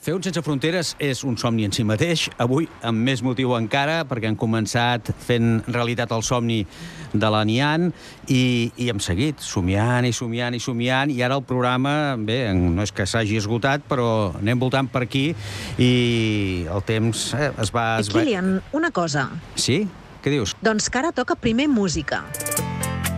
Fer un Sense Fronteres és un somni en si mateix. Avui, amb més motiu encara, perquè han començat fent realitat el somni de la Nian i hem seguit somiant i somiant i somiant, i ara el programa, bé, no és que s'hagi esgotat, però anem voltant per aquí i el temps es va... Kilian, una cosa. Sí? Què dius? Doncs que ara toca primer música.